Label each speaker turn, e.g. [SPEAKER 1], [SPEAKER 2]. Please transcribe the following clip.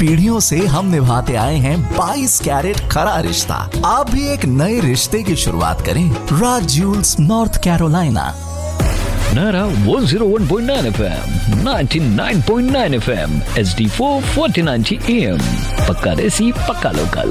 [SPEAKER 1] पीढ़ियों से हम निभाते आए हैं 22 कैरेट खरा रिश्ता। आप भी एक नए रिश्ते की शुरुआत करें राज Jules north Carolina.
[SPEAKER 2] Nara 101.9 FM, 99.9 FM, HD4 1490 AM. पक्का देसी पक्का लोकल।